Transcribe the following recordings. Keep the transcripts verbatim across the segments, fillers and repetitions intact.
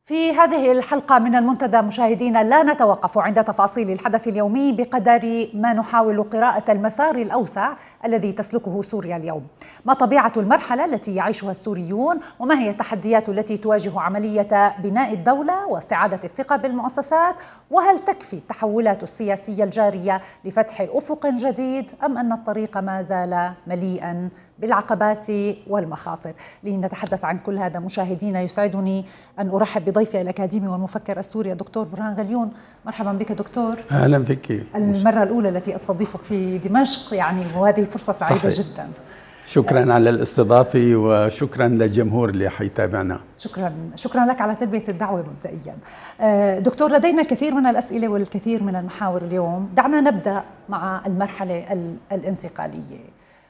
في هذه الحلقة من المنتدى مشاهدينا لا نتوقف عند تفاصيل الحدث اليومي بقدر ما نحاول قراءة المسار الأوسع الذي تسلكه سوريا اليوم. ما طبيعة المرحلة التي يعيشها السوريون، وما هي التحديات التي تواجه عملية بناء الدولة واستعادة الثقة بالمؤسسات، وهل تكفي التحولات السياسية الجارية لفتح أفق جديد أم أن الطريق ما زال مليئا بالعقبات والمخاطر؟ لنتحدث عن كل هذا مشاهدينا يسعدني أن أرحب بضيفي الأكاديمي والمفكر السوري الدكتور برهان غليون. مرحبا بك دكتور. أهلا بك. المرة الأولى التي أستضيفك في دمشق يعني، وهذه فرصة سعيدة صحيح. جدا. شكرا على الاستضافة وشكرا للجمهور اللي حيتابعنا. شكرا شكرا لك على تلبية الدعوة مبدئيا. دكتور، لدينا الكثير من الأسئلة والكثير من المحاور اليوم. دعنا نبدأ مع المرحلة الانتقالية.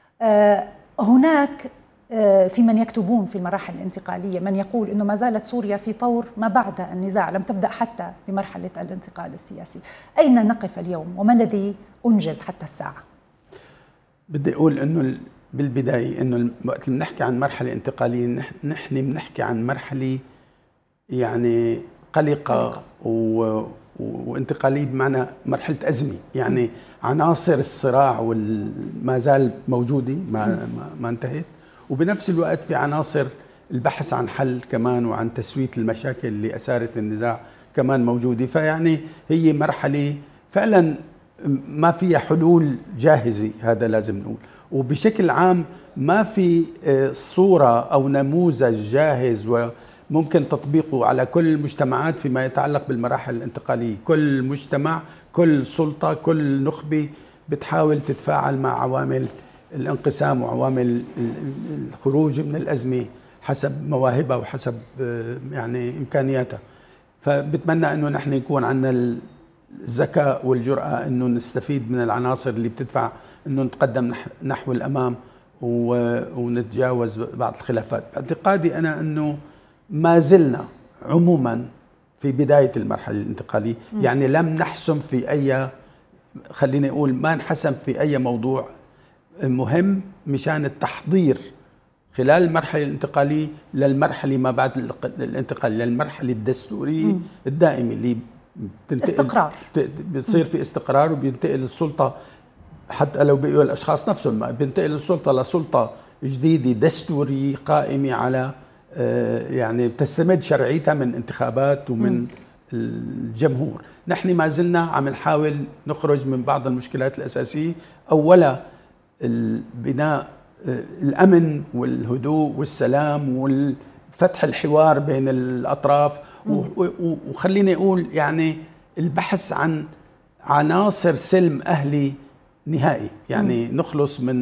هناك في من يكتبون في المراحل الانتقالية من يقول أنه ما زالت سوريا في طور ما بعد النزاع، لم تبدأ حتى بمرحلة الانتقال السياسي. أين نقف اليوم وما الذي أنجز حتى الساعة؟ بدي أقول أنه بالبداية أنه وقت بنحكي عن مرحلة انتقالية نحن بنحكي عن مرحلة يعني قلقة, قلقة. و وانتقالية بمعنى مرحلة أزمة، يعني عناصر الصراع ما زال موجودة ما, ما انتهت، وبنفس الوقت في عناصر البحث عن حل كمان وعن تسوية المشاكل اللي أثارت النزاع كمان موجودة. فيعني هي مرحلة فعلا ما فيها حلول جاهزة، هذا لازم نقول. وبشكل عام ما في صورة أو نموذج جاهز وممكن تطبيقه على كل المجتمعات فيما يتعلق بالمراحل الانتقالية. كل مجتمع، كل سلطة، كل نخبة بتحاول تتفاعل مع عوامل الانقسام وعوامل الخروج من الأزمة حسب مواهبها وحسب يعني إمكانياتها. فبتمنى أنه نحن يكون عندنا الذكاء والجرأة أنه نستفيد من العناصر اللي بتدفع أنه نتقدم نحو الأمام ونتجاوز بعض الخلافات. باعتقادي أنا أنه ما زلنا عموما في بداية المرحلة الانتقالية، يعني لم نحسم في أي، خليني أقول ما نحسم في أي موضوع مهم مشان التحضير خلال المرحلة الانتقالية للمرحلة ما بعد الانتقال، للمرحلة الدستورية الدائمة اللي استقرار، بتصير في استقرار وبينتقل السلطة، حتى لو بقوا الأشخاص نفسهم بينتقل السلطة لسلطة جديدة دستورية قائمة على يعني بتستمد شرعيتها من انتخابات ومن م. الجمهور. نحن ما زلنا عم نحاول نخرج من بعض المشكلات الأساسية، أولا البناء الأمن والهدوء والسلام والفتح الحوار بين الأطراف، وخليني أقول يعني البحث عن عناصر سلم أهلي نهائي، يعني م. نخلص من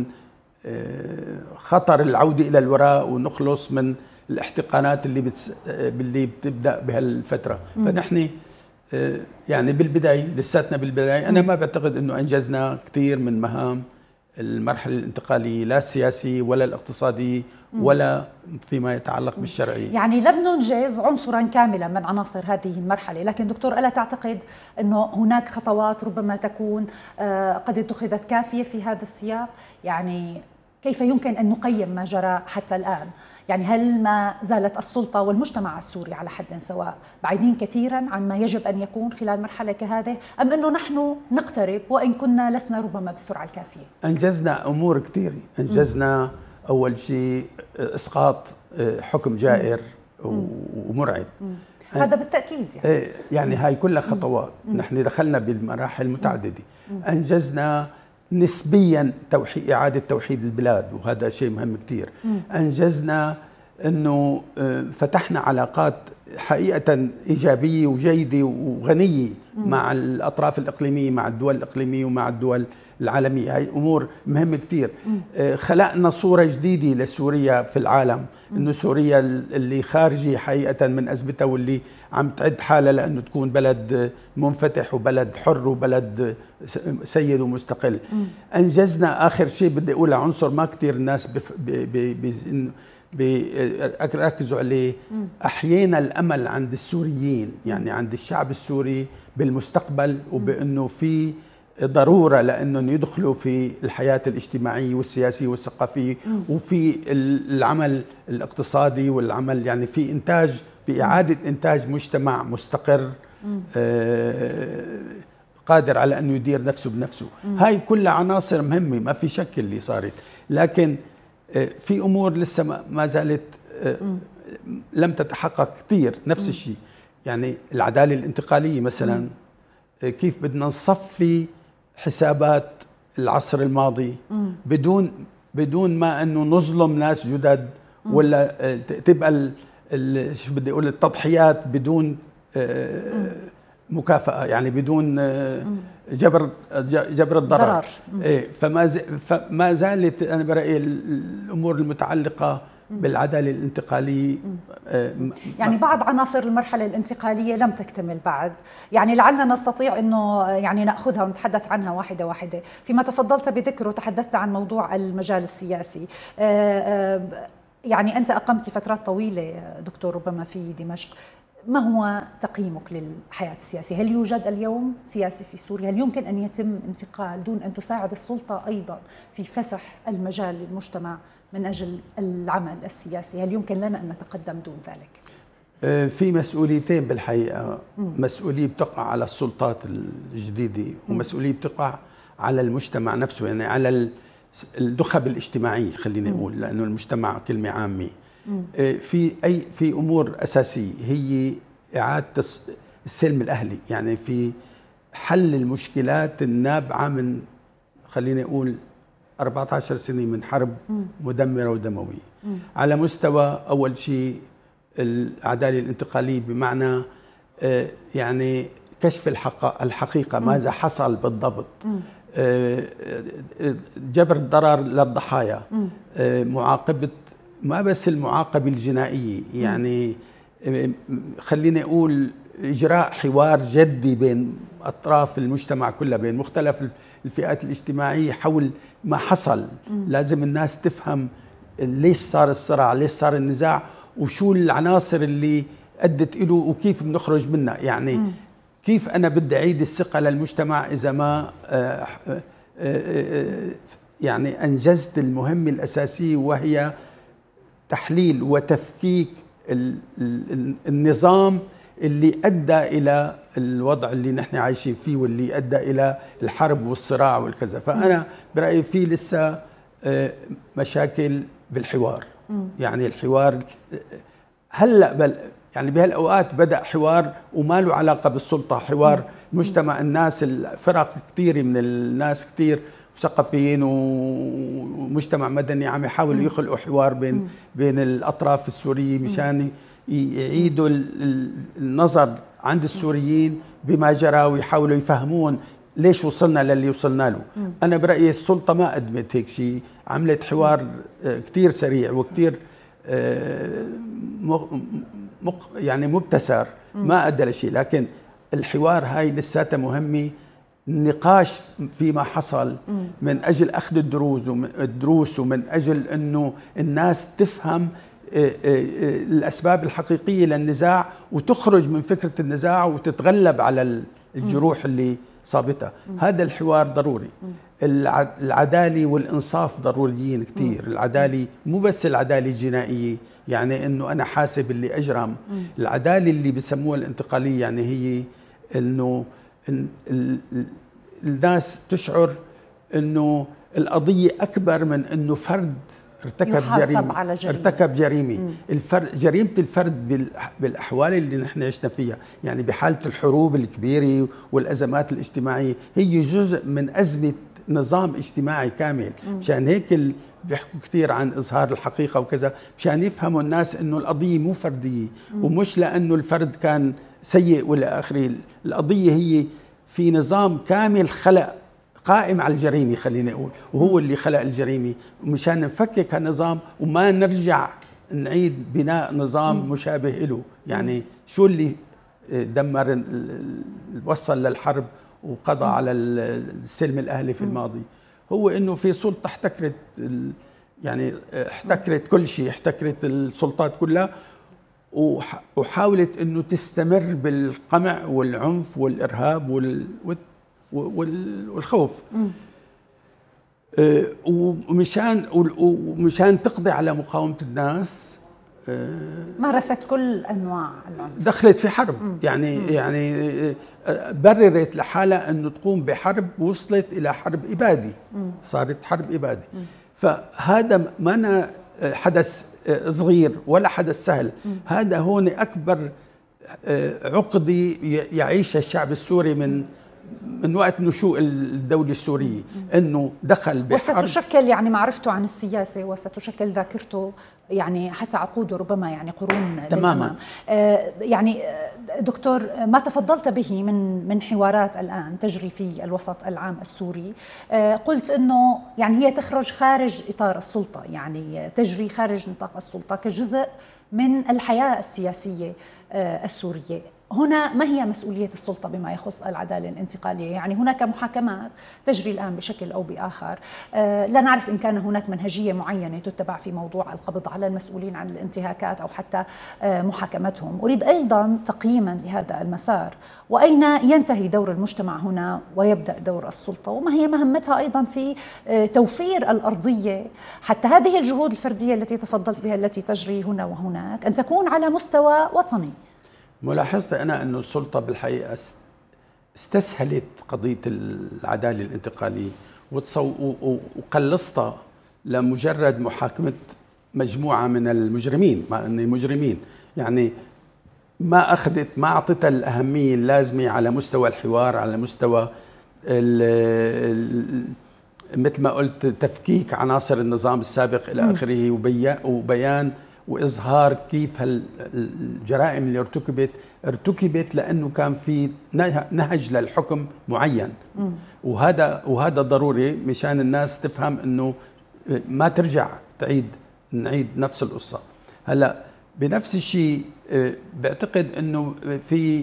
خطر العودة إلى الوراء ونخلص من الاحتقانات اللي بتس... اللي بتبدأ بهالفترة. م. فنحن يعني بالبداية لساتنا بالبداية. أنا ما بعتقد أنه أنجزنا كثير من مهام المرحلة الانتقالية، لا السياسية ولا الاقتصادية ولا فيما يتعلق بالشرعية. يعني لم ننجز عنصرا كاملا من عناصر هذه المرحلة. لكن دكتور، ألا تعتقد أنه هناك خطوات ربما تكون قد اتخذت كافية في هذا السياق؟ يعني كيف يمكن أن نقيم ما جرى حتى الآن؟ يعني هل ما زالت السلطة والمجتمع السوري على حد سواء بعيدين كثيرا عن ما يجب أن يكون خلال مرحلة كهذه، أم أنه نحن نقترب وإن كنا لسنا ربما بالسرعة الكافية؟ أنجزنا أمور كثيرة. أنجزنا م. أول شيء إسقاط حكم جائر م. ومرعب. م. هذا بالتأكيد يعني, يعني هاي كلها خطوات. م. نحن دخلنا بالمراحل متعددة. م. أنجزنا نسبيا توحيد إعادة توحيد البلاد، وهذا شيء مهم كتير. م. أنجزنا أنه فتحنا علاقات حقيقة إيجابية وجيدة وغنية م. مع الأطراف الإقليمية، مع الدول الإقليمية ومع الدول العالمية. هاي أمور مهمة كتير. م. خلقنا صورة جديدة لسوريا في العالم، أنه سوريا اللي خارجي حقيقة من أزمتها واللي عم تعد حالها لأنه تكون بلد منفتح وبلد حر وبلد سيد ومستقل. م. أنجزنا آخر شيء بدي أقول عنصر ما كتير الناس بف بي بي بيركزوا عليه، أحيينا الأمل عند السوريين، يعني عند الشعب السوري بالمستقبل وبأنه في ضرورة لأنهم يدخلوا في الحياة الاجتماعية والسياسية والثقافية وفي العمل الاقتصادي والعمل، يعني في إنتاج في إعادة إنتاج مجتمع مستقر آه قادر على أنه يدير نفسه بنفسه. مم. هاي كلها عناصر مهمة، ما في شك اللي صارت، لكن آه في أمور لسه ما زالت آه لم تتحقق كثير. نفس مم. الشيء يعني العدالة الانتقالية مثلا، آه كيف بدنا نصفي حسابات العصر الماضي مم. بدون بدون ما أنه نظلم ناس جدد، ولا آه تبقى شو بدي أقول التضحيات بدون آه مكافأة، يعني بدون جبر جبر الضرر. إيه فما فما زالت أنا برأيي الأمور المتعلقة بالعدالة الانتقالية يعني بعض عناصر المرحلة الانتقالية لم تكتمل بعد، يعني لعلنا نستطيع أنه يعني نأخذها ونتحدث عنها واحدة واحدة. فيما تفضلت بذكره تحدثت عن موضوع المجال السياسي، يعني أنت أقمت فترات طويلة دكتور ربما في دمشق، ما هو تقييمك للحياة السياسية؟ هل يوجد اليوم سياسي في سوريا؟ هل يمكن أن يتم انتقال دون أن تساعد السلطة أيضا في فسح المجال للمجتمع من أجل العمل السياسي؟ هل يمكن لنا أن نتقدم دون ذلك؟ في مسؤوليتين بالحقيقة، مسؤولية بتقع على السلطات الجديدة ومسؤولية بتقع على المجتمع نفسه، يعني على الدخب الاجتماعي خلينا نقول، لأنه المجتمع كلمة عامة. في أي في أمور أساسية هي إعادة السلم الأهلي، يعني في حل المشكلات النابعة من خلينا نقول أربعة عشر سنة من حرب مدمرة ودموية. على مستوى أول شيء العدالة الانتقالية، بمعنى يعني كشف الحقيقة ماذا حصل بالضبط، جبر الضرر للضحايا، معاقبة ما بس المعاقبة الجنائية، يعني خليني أقول إجراء حوار جدي بين أطراف المجتمع كلها، بين مختلف الفئات الاجتماعية حول ما حصل. لازم الناس تفهم ليش صار الصراع، ليش صار النزاع، وشو العناصر اللي أدت له وكيف بنخرج منها. يعني م. كيف أنا بدي أعيد الثقة للمجتمع إذا ما آآ آآ يعني أنجزت المهمة الأساسية، وهي تحليل وتفكيك النظام اللي أدى إلى الوضع اللي نحن عايشين فيه، واللي أدى إلى الحرب والصراع والكذا. فأنا برأيي في لسه مشاكل بالحوار، يعني الحوار هلأ بل يعني بهالأوقات بدأ حوار وما له علاقة بالسلطة، حوار مجتمع الناس، الفرق كثير من الناس كثير مثقفين ومجتمع مدني عم يحاولوا يخلقوا حوار بين بين الأطراف السورية مشان يعيدوا النظر عند السوريين بما جرى، ويحاولوا يفهمون ليش وصلنا للي وصلنا له. أنا برأيي السلطة ما قدمت هيك شيء، عملت حوار كتير سريع وكتير يعني مبتسر، ما أدى لشيء. لكن الحوار هاي لساتها مهمة، النقاش فيما حصل من أجل أخذ الدروس ومن الدروس ومن أجل أنه الناس تفهم الأسباب الحقيقية للنزاع وتخرج من فكرة النزاع وتتغلب على الجروح اللي صابتها. هذا الحوار ضروري. العدالة والإنصاف ضروريين كتير. العدالة مو بس العدالة الجنائية، يعني أنه أنا حاسب اللي أجرم. العدالة اللي بسموها الانتقالية يعني هي أنه الناس تشعر أنه القضية أكبر من أنه فرد ارتكب جريمة على جريمة. ارتكب جريمة. الفرد جريمة الفرد بالأحوال اللي نحن عشنا فيها، يعني بحالة الحروب الكبيرة والأزمات الاجتماعية، هي جزء من أزمة نظام اجتماعي كامل. مشان هيك بيحكوا كثير عن إظهار الحقيقة وكذا، مشان يفهموا الناس إنه القضية مو فردية، ومش لأنه الفرد كان سيء ولا آخره. القضية هي في نظام كامل خلق قائم على الجريمة، خلينا نقول، وهو اللي خلق الجريمة. ومشان نفكك هالنظام وما نرجع نعيد بناء نظام مشابه له. يعني شو اللي دمر وصل للحرب وقضى على السلم الأهلي في الماضي؟ هو إنه في سلطة احتكرت، يعني احتكرت كل شيء، احتكرت السلطات كلها، وحاولت إنه تستمر بالقمع والعنف والإرهاب وال والخوف، ومشان ومشان تقضي على مقاومة الناس مارست كل انواع العنف، دخلت في حرب. م. يعني م. يعني بررت لحالها انه تقوم بحرب وصلت الى حرب ابادي. م. صارت حرب ابادي. م. فهذا ما حدث صغير ولا حدث سهل. م. هذا هون اكبر عقدة يعيشها الشعب السوري من من وقت نشوء الدولة السورية، انه دخل بحرب وستشكل يعني معرفته عن السياسة وستشكل ذاكرته يعني حتى عقوده ربما يعني قرون تماما. آه يعني دكتور، ما تفضلت به من من حوارات الآن تجري في الوسط العام السوري، آه قلت انه يعني هي تخرج خارج اطار السلطة، يعني تجري خارج نطاق السلطة كجزء من الحياة السياسية آه السورية. هنا ما هي مسؤولية السلطة بما يخص العدالة الانتقالية؟ يعني هناك محاكمات تجري الآن بشكل أو بآخر، آه لا نعرف إن كان هناك منهجية معينة تتبع في موضوع القبض على المسؤولين عن الانتهاكات أو حتى آه محاكمتهم. أريد أيضا تقييما لهذا المسار، وأين ينتهي دور المجتمع هنا ويبدأ دور السلطة، وما هي مهمتها أيضا في آه توفير الأرضية حتى هذه الجهود الفردية التي تفضلت بها التي تجري هنا وهناك أن تكون على مستوى وطني. ملاحظتي أنا أنه السلطة بالحقيقة استسهلت قضية العدالة الانتقالية وقلصتها لمجرد محاكمة مجموعة من المجرمين، مع أنهم مجرمين، يعني ما أخذت ما أعطتها الأهمية اللازمة على مستوى الحوار، على مستوى ال ال مثل ما قلت تفكيك عناصر النظام السابق إلى آخره، وبيان وإظهار كيف هالجرائم اللي ارتكبت ارتكبت لأنه كان في نهج للحكم معين. م. وهذا وهذا ضروري مشان الناس تفهم إنه ما ترجع تعيد نعيد نفس القصة. هلا بنفس الشيء بعتقد إنه في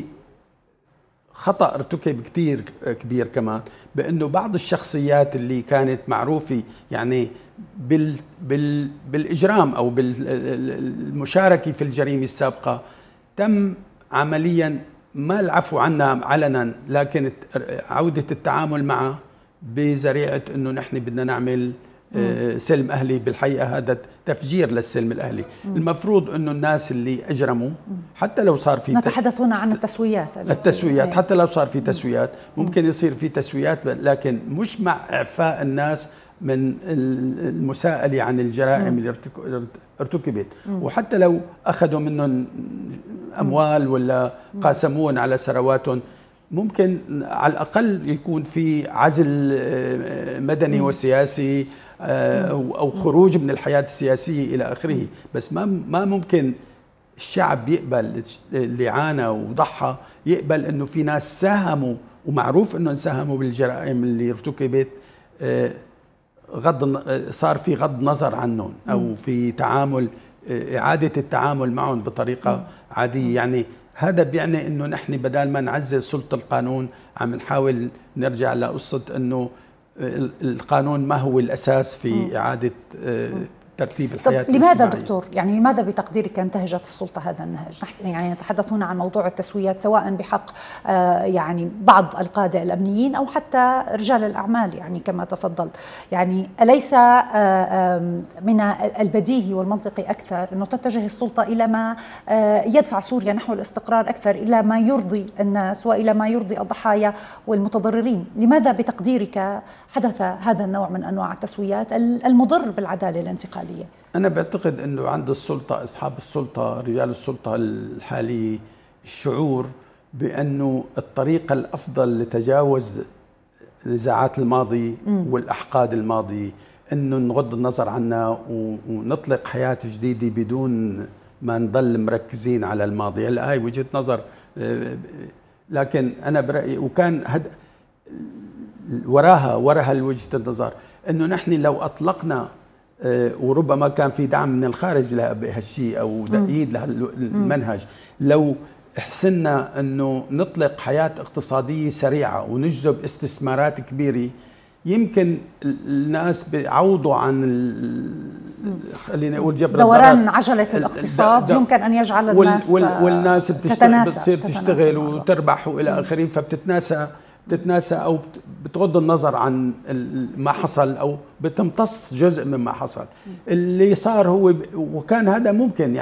خطأ ارتكب كتير كبير كمان، بأنه بعض الشخصيات اللي كانت معروفة يعني بال بال بالإجرام أو بالمشاركة في الجريمة السابقة تم عمليا ما العفو عنها علنا، لكن عودة التعامل معه بذريعة أنه نحن بدنا نعمل سلم أهلي. بالحقيقة هذا تفجير للسلم الأهلي. مم. المفروض أنه الناس اللي أجرموا حتى لو صار في نتحدث هنا عن التسويات التسويات حتى لو صار في تسويات ممكن يصير في تسويات، لكن مش مع إعفاء الناس من المساءلة عن الجرائم مم. اللي ارتكبت. مم. وحتى لو أخذوا منهم أموال ولا قاسمون على ثرواتهم، ممكن على الأقل يكون في عزل مدني مم. وسياسي أو خروج من الحياة السياسية إلى آخره. بس ما ما ممكن الشعب يقبل اللي عانى وضحى يقبل إنه في ناس ساهموا ومعروف إنه ساهموا بالجرائم اللي ارتكبت، غض صار في غض نظر عنهم أو في تعامل إعادة التعامل معهم بطريقة عادية. يعني هذا بيعني إنه نحن بدل ما نعزز سلطة القانون عم نحاول نرجع لقصة إنه القانون ما هو الأساس في إعادة ترتيب الحياة. طب لماذا دكتور، يعني لماذا بتقديرك انتهجت السلطة هذا النهج؟ يعني نتحدث هنا عن موضوع التسويات سواء بحق يعني بعض القادة الأمنيين أو حتى رجال الأعمال، يعني كما تفضلت. يعني أليس من البديهي والمنطقي أكثر أنه تتجه السلطة إلى ما يدفع سوريا نحو الاستقرار أكثر، إلى ما يرضي الناس وإلى ما يرضي الضحايا والمتضررين؟ لماذا بتقديرك حدث هذا النوع من أنواع التسويات المضر بالعدالة الانتقالية؟ أنا بعتقد أنه عند السلطة أصحاب السلطة رجال السلطة الحالي الشعور بأنه الطريقة الأفضل لتجاوز نزاعات الماضي م. والأحقاد الماضي أنه نغض النظر عنها ونطلق حياة جديدة بدون ما نضل مركزين على الماضي. هلا هاي وجهة نظر، لكن أنا برأيي وكان هد وراها وراها وجهة النظر أنه نحن لو أطلقنا وربما كان في دعم من الخارج لهالشيء أو تأييد لهالمنهج، لو حسنا أنه نطلق حياة اقتصادية سريعة ونجذب استثمارات كبيرة، يمكن الناس بيعوضوا عن خلينا نقول جبر دوران عجلة الاقتصاد يمكن أن يجعل الناس والناس بتصير تشتغل وتربح وإلى آخره، فبتتناسى بتتناسى أو بتغض النظر عن ما حصل أو بتمتص جزء مما حصل. اللي صار هو وكان هذا ممكن، يعني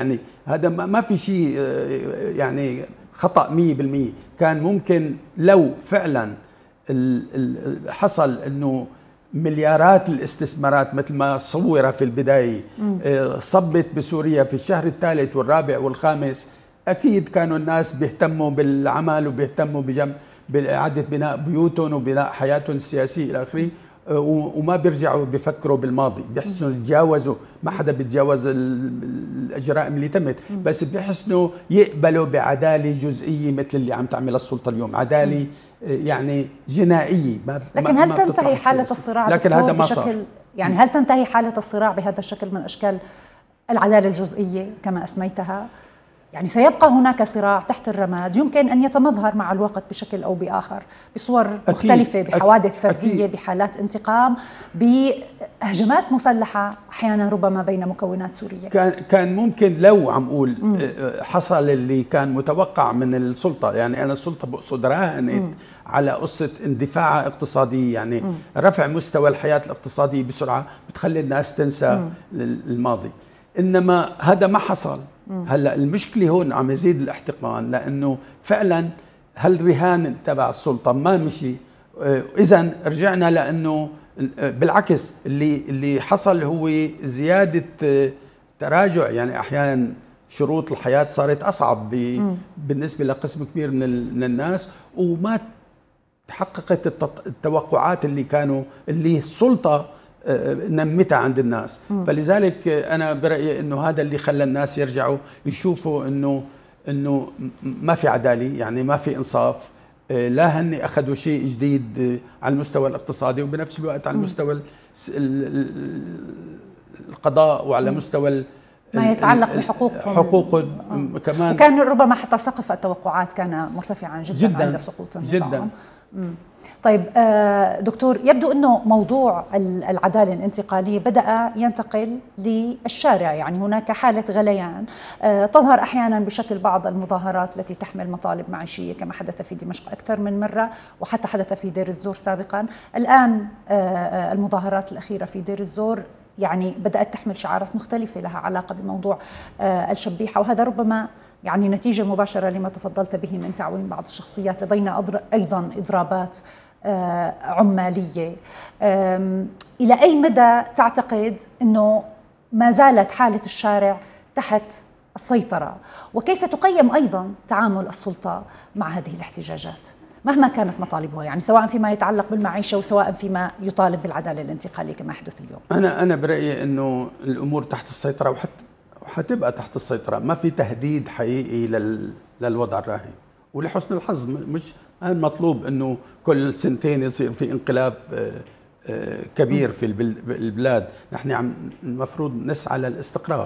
هذا ما في شيء يعني خطأ مية بالمية. كان ممكن لو فعلا حصل أنه مليارات الاستثمارات مثل ما صور في البداية صبت بسوريا في الشهر الثالث والرابع والخامس، أكيد كانوا الناس بيهتموا بالعمل وبيهتموا بجم بإعادة بناء بيوتهم وبناء حياتهم السياسية إلى آخره، وما بيرجعوا بيفكروا بالماضي، بيحسنوا يتجاوزوا. ما حدا بيتجاوز الجرائم اللي تمت، بس بيحسنوا يقبلوا بعدالة جزئية مثل اللي عم تعمل السلطة اليوم، عدالة يعني جنائية. لكن هل تنتهي حالة الصراع لكن هذا ما صار. يعني هل تنتهي حالة الصراع بهذا الشكل من أشكال العدالة الجزئية كما أسميتها؟ يعني سيبقى هناك صراع تحت الرماد يمكن أن يتمظهر مع الوقت بشكل أو بآخر بصور أكيد مختلفة، بحوادث فردية، أكيد بحالات انتقام، بهجمات مسلحة أحيانا ربما بين مكونات سورية. كان كان ممكن لو عم أقول حصل اللي كان متوقع من السلطة. يعني أنا السلطة بقصد راهنت على قصة اندفاع اقتصادي، يعني م. رفع مستوى الحياة الاقتصادية بسرعة بتخلي الناس تنسى م. الماضي، إنما هذا ما حصل. هلا المشكله هون عم يزيد الاحتقان، لانه فعلا هالرهان تبع السلطه ما مشي. اذا رجعنا لانه بالعكس اللي اللي حصل هو زياده تراجع. يعني احيانا شروط الحياه صارت اصعب بالنسبه لقسم كبير من الناس، وما تحققت التوقعات اللي كانوا اللي السلطه نمتها عند الناس. م. فلذلك أنا برأيي أنه هذا اللي خلى الناس يرجعوا يشوفوا أنه أنه ما في عدالة، يعني ما في إنصاف. لا هني أخذوا شيء جديد على المستوى الاقتصادي، وبنفس الوقت على المستوى القضاء وعلى مستوى ما يتعلق بحقوقهم حقوق كمان. وكان ربما حتى سقف التوقعات كان مرتفعا جدا, جداً عند سقوط النظام. جدا. مم. طيب دكتور، يبدو أنه موضوع العدالة الانتقالية بدأ ينتقل للشارع، يعني هناك حالة غليان تظهر أحيانا بشكل بعض المظاهرات التي تحمل مطالب معيشية كما حدث في دمشق أكثر من مرة، وحتى حدث في دير الزور سابقا. الآن المظاهرات الأخيرة في دير الزور يعني بدأت تحمل شعارات مختلفة لها علاقة بموضوع الشبيحة، وهذا ربما يعني نتيجة مباشرة لما تفضلت به من تعويم بعض الشخصيات. لدينا أيضا إضرابات عمالية. إلى أي مدى تعتقد أنه ما زالت حالة الشارع تحت السيطرة، وكيف تقيم أيضا تعامل السلطة مع هذه الاحتجاجات مهما كانت مطالبها، يعني سواء فيما يتعلق بالمعيشة وسواء فيما يطالب بالعدالة الانتقالية كما يحدث اليوم؟ أنا أنا برأيي أنه الأمور تحت السيطرة، وحتى وحتبقى تحت السيطرة. ما في تهديد حقيقي لل للوضع الراهن، ولحسن الحظ مش المطلوب انه كل سنتين يصير في انقلاب كبير في البلاد. نحن عم المفروض نسعى للاستقرار،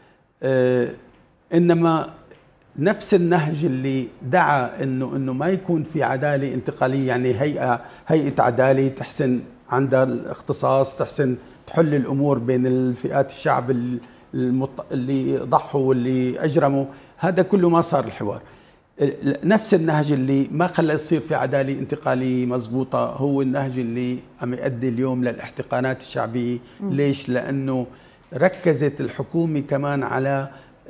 انما نفس النهج اللي دعا انه انه ما يكون في عداله انتقاليه، يعني هيئه هيئه عداله تحسن عندها الاختصاص، تحسن تحل الامور بين الفئات الشعب اللي ضحوا واللي اجرموا. هذا كله ما صار الحوار. نفس النهج اللي ما خلى يصير في عداله انتقاليه مضبوطه هو النهج اللي عم يؤدي اليوم للاحتقانات الشعبيه. م. ليش؟ لانه ركزت الحكومه كمان على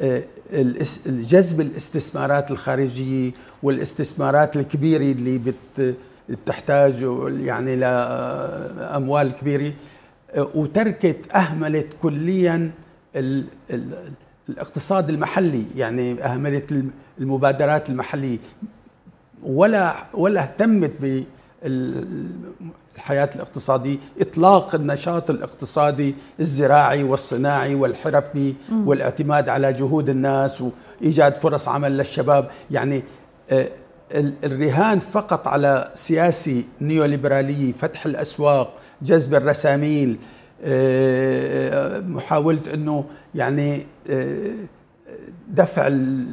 جذب الاستثمارات الخارجيه والاستثمارات الكبيره اللي بتحتاج يعني لاموال كبيره، وتركت اهملت كليا ال ال الاقتصاد المحلي، يعني أهملت المبادرات المحلية، ولا ولا اهتمت بالحياة الاقتصادية. إطلاق النشاط الاقتصادي الزراعي والصناعي والحرفي م. والاعتماد على جهود الناس وإيجاد فرص عمل للشباب. يعني الرهان فقط على سياسي نيوليبرالية، فتح الأسواق، جذب الرساميل، محاولة أنه يعني دفع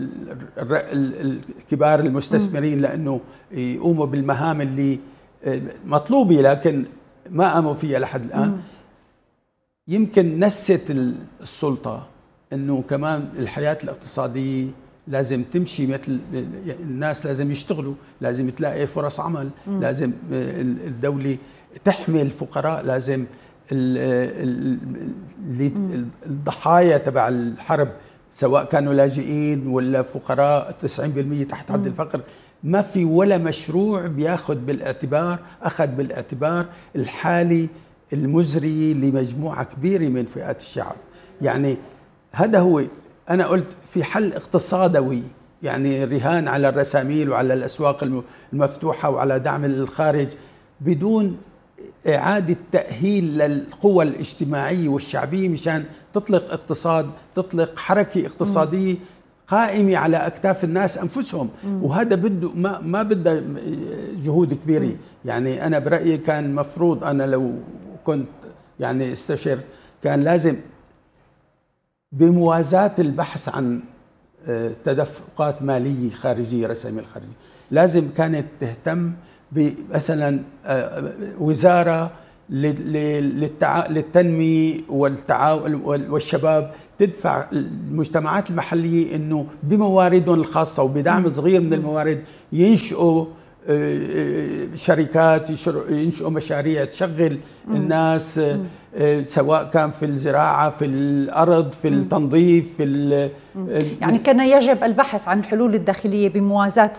الكبار المستثمرين لأنه يقوموا بالمهام اللي مطلوبة لكن ما قاموا فيها لحد الآن. يمكن نست السلطة أنه كمان الحياة الاقتصادية لازم تمشي، مثل الناس لازم يشتغلوا، لازم تلاقي فرص عمل، لازم الدولة تحمي الفقراء، لازم الضحايا تبع الحرب سواء كانوا لاجئين ولا فقراء تسعين بالمئة تحت حد الفقر. ما في ولا مشروع بياخذ بالاعتبار أخذ بالاعتبار الحالي المزري لمجموعة كبيرة من فئات الشعب. يعني هذا هو، أنا قلت في حل اقتصادي، يعني رهان على الرساميل وعلى الأسواق المفتوحة وعلى دعم الخارج بدون إعادة تأهيل للقوى الاجتماعية والشعبية مشان تطلق اقتصاد، تطلق حركة اقتصادية قائمة على أكتاف الناس أنفسهم. وهذا بده ما ما بده جهود كبيرة. يعني أنا برأيي كان مفروض، أنا لو كنت يعني استشرت، كان لازم بموازاة البحث عن تدفقات مالية خارجية، رسائل خارجية، لازم كانت تهتم مثلا وزارة للتنمية والتعاون والشباب تدفع المجتمعات المحلية انه بمواردهم الخاصة وبدعم صغير من الموارد ينشئوا شركات، ينشئوا مشاريع تشغل الناس، سواء كان في الزراعة، في الأرض، في التنظيف، في يعني كان يجب البحث عن الحلول الداخلية بموازاة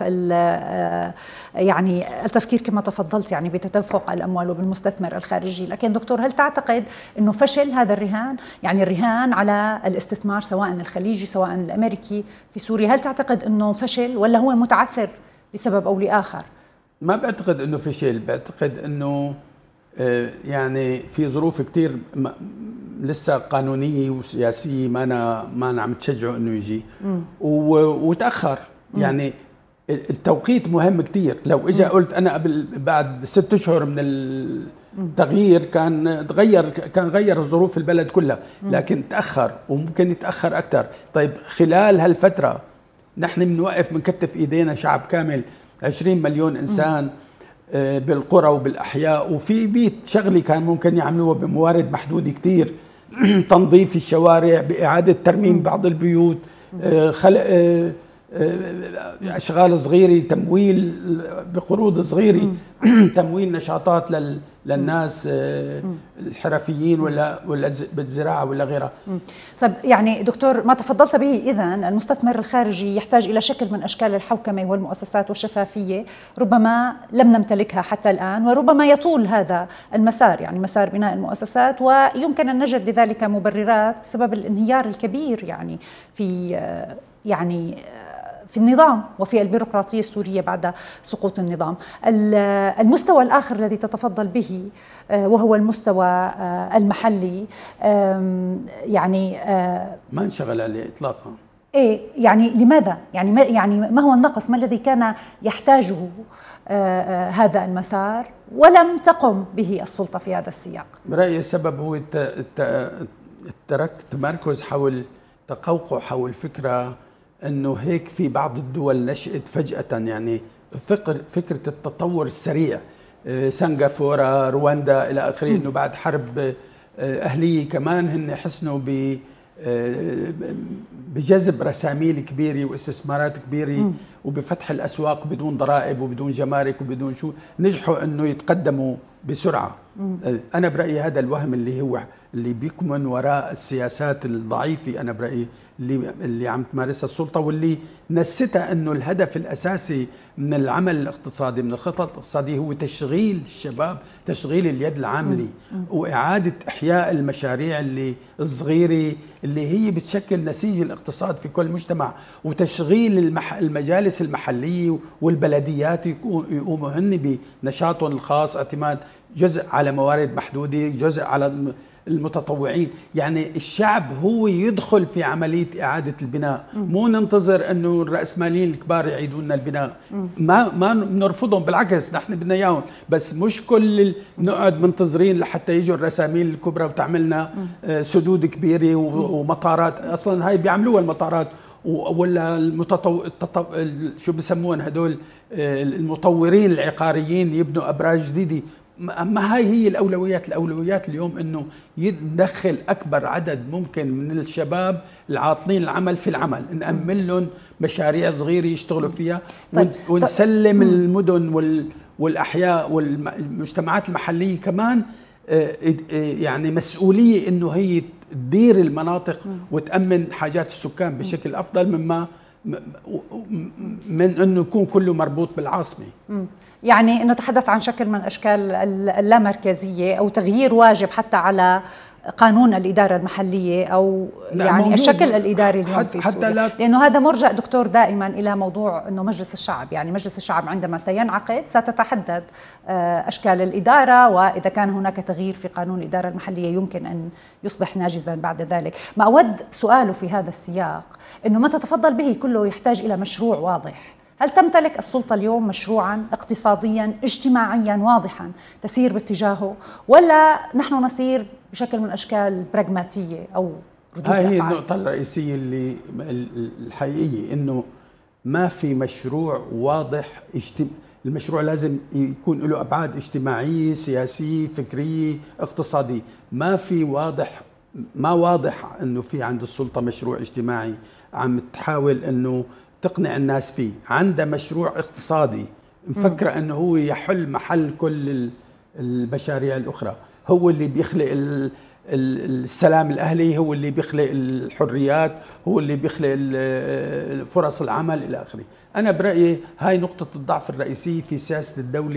يعني التفكير كما تفضلت يعني بتدفق الأموال وبالمستثمر الخارجي. لكن دكتور، هل تعتقد أنه فشل هذا الرهان، يعني الرهان على الاستثمار سواء الخليجي سواء الأمريكي في سوريا، هل تعتقد أنه فشل ولا هو متعثر لسبب أو لآخر؟ ما بعتقد أنه فشل، بعتقد أنه يعني في ظروف كتير لسه قانونية وسياسية ما أنا ما أنا عم تشجعه إنه يجي وتأخر. يعني التوقيت مهم كتير. لو إجا قلت أنا قبل بعد ست أشهر من التغيير كان تغير كان غير ظروف البلد كلها، لكن تأخر وممكن يتأخر أكتر. طيب خلال هالفترة نحن بنوقف بنكتف إيدينا شعب كامل عشرين مليون إنسان بالقرى وبالأحياء، وفي بيت شغلي كان ممكن يعملوها بموارد محدودة كتير، تنظيف الشوارع، بإعادة ترميم بعض البيوت، خلق أشغال صغيرة، تمويل بقروض صغيرة، تمويل نشاطات للناس الحرفيين ولا ولا بالزراعة ولا غيرها. طيب يعني دكتور، ما تفضلت به، إذن المستثمر الخارجي يحتاج إلى شكل من أشكال الحوكمة والمؤسسات والشفافية ربما لم نمتلكها حتى الآن، وربما يطول هذا المسار، يعني مسار بناء المؤسسات، ويمكن أن نجد لذلك مبررات بسبب الانهيار الكبير يعني في يعني في النظام وفي البيروقراطية السورية بعد سقوط النظام. المستوى الآخر الذي تتفضل به وهو المستوى المحلي، يعني ما انشغل عليه إطلاقا. إيه يعني لماذا؟ يعني ما يعني ما هو النقص؟ ما الذي كان يحتاجه هذا المسار ولم تقم به السلطة في هذا السياق؟ برأيي السبب هو الترك تمركز حول تقوقع حول فكرة انه هيك في بعض الدول نشأت فجأة، يعني فكر فكرة التطور السريع، سنغافورة، رواندا الى اخره، انه بعد حرب اهلية كمان هن حسنوا ب بجذب رساميل كبيرة واستثمارات كبيرة وبفتح الاسواق بدون ضرائب وبدون جمارك وبدون شو، نجحوا انه يتقدموا بسرعة. انا برأيي هذا الوهم اللي هو اللي بيكمن وراء السياسات الضعيفة، انا برأيي اللي اللي عم تمارسها السلطة، واللي نستها انه الهدف الاساسي من العمل الاقتصادي، من الخطط الاقتصادية، هو تشغيل الشباب، تشغيل اليد العاملة، واعادة احياء المشاريع اللي الصغيرة اللي هي بتشكل نسيج الاقتصاد في كل مجتمع، وتشغيل المح المجالس المحلية والبلديات يقوموا هن بنشاطهم الخاص، اعتماد جزء على موارد محدودة، جزء على المتطوعين. يعني الشعب هو يدخل في عملية إعادة البناء، مو ننتظر أنه الرأسماليين الكبار يعيدوا لنا البناء. ما ما نرفضهم، بالعكس نحن بدنا إياهم، بس مش كل نقعد منتظرين لحتى يجوا الرساميل الكبرى وتعملنا سدود كبيرة ومطارات. أصلا هاي بيعملوها المطارات ولا المتطو... التطو... شو بسموهم هدول المطورين العقاريين يبنوا أبراج جديدة. ما هاي هي الأولويات. الأولويات اليوم أنه يدخل أكبر عدد ممكن من الشباب العاطلين العمل في العمل، نأمن لهم مشاريع صغيرة يشتغلوا فيها، طيب. ونسلم طيب. المدن والأحياء والمجتمعات المحلية كمان يعني مسؤولية أنه هي تدير المناطق وتأمن حاجات السكان بشكل أفضل مما من أنه يكون كله مربوط بالعاصمة. يعني نتحدث عن شكل من أشكال اللامركزية أو تغيير واجب حتى على قانون الإدارة المحلية أو يعني الشكل الإداري اليوم في سوريا، لأنه هذا مرجع دكتور دائما إلى موضوع أنه مجلس الشعب، يعني مجلس الشعب عندما سينعقد ستتحدد أشكال الإدارة، وإذا كان هناك تغيير في قانون الإدارة المحلية يمكن أن يصبح ناجزا بعد ذلك. ما أود سؤاله في هذا السياق أنه ما تتفضل به كله يحتاج إلى مشروع واضح. هل تمتلك السلطة اليوم مشروعا اقتصاديا اجتماعيا واضحا تسير باتجاهه، ولا نحن نسير بشكل من أشكال براغماتية أو ردود هاي الأفعال؟ هي النقطة الرئيسية اللي الحقيقية، إنه ما في مشروع واضح. المشروع لازم يكون له أبعاد اجتماعية سياسية فكرية اقتصادية. ما في واضح ما واضح إنه في عند السلطة مشروع اجتماعي عم تحاول إنه تقنع الناس فيه. عنده مشروع اقتصادي مفكرة أنه هو يحل محل كل المشاريع الأخرى، هو اللي بيخلق السلام الأهلي، هو اللي بيخلق الحريات، هو اللي بيخلق فرص العمل إلى آخره. أنا برأيي هاي نقطة الضعف الرئيسية في سياسة الدولة.